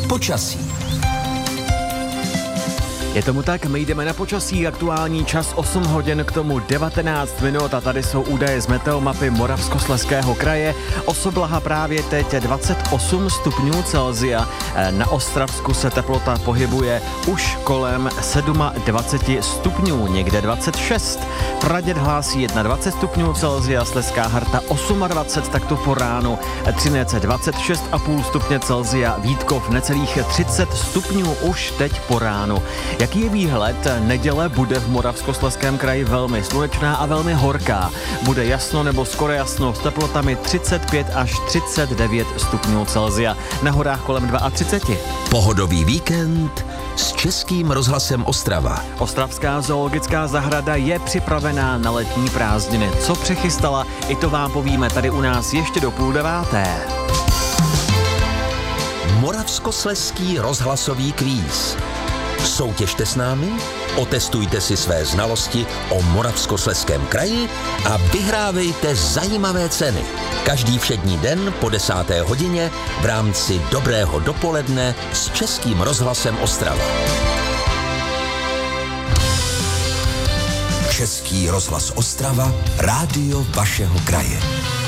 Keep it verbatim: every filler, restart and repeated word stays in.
Počasí. Je tomu tak, my jdeme na počasí, aktuální čas osm hodin, k tomu devatenáct minut a tady jsou údaje z meteomapy Moravskoslezského kraje. Osoblaha právě teď dvacet osm stupňů Celsia, na Ostravsku se teplota pohybuje už kolem dvacet sedm stupňů, někde dvacet šest. Praděd hlásí dvacet jedna stupňů Celsia, Slezská Harta dvacet osm, takto po ránu, Třinec dvacet šest celá pět stupně Celsia, Vítkov necelých třicet stupňů už teď po ránu. Jaký je výhled? Neděle bude v Moravskoslezském kraji velmi slunečná a velmi horká. Bude jasno nebo skoro jasno s teplotami třicet pět až třicet devět stupňů Celsia. Na horách kolem třicet dva. Pohodový víkend s Českým rozhlasem Ostrava. Ostravská zoologická zahrada je připravená na letní prázdniny. Co přechystala, i to vám povíme tady u nás ještě do půl deváté. Moravskoslezský rozhlasový kvíz. Soutěžte s námi, otestujte si své znalosti o Moravskoslezském kraji a vyhrávejte zajímavé ceny. Každý všední den po desáté hodině v rámci Dobrého dopoledne s Českým rozhlasem Ostrava. Český rozhlas Ostrava, rádio vašeho kraje.